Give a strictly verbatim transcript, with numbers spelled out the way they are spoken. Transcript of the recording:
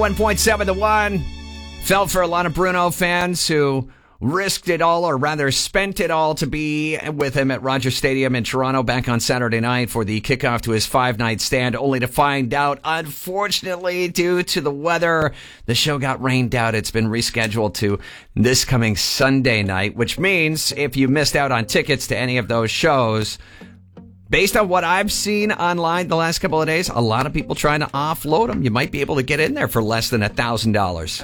one point seven to one. Felt for a lot of Bruno fans who risked it all, or rather spent it all, to be with him at Rogers Stadium in Toronto back on Saturday night for the kickoff to his five-night stand, only to find out, unfortunately, due to the weather, the show got rained out. It's been rescheduled to this coming Sunday night, which means if you missed out on tickets to any of those shows, based on what I've seen online the last couple of days, a lot of people trying to offload them. You might be able to get in there for less than one thousand dollars.